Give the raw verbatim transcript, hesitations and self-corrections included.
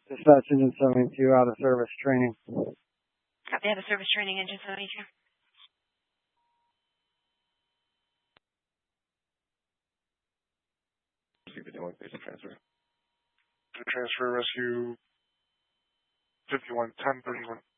Dispatch engine seventy-two out of service training. Copy, out of service training, engine seventy-two. Transfer. Transfer rescue fifty-one ten thirty-one.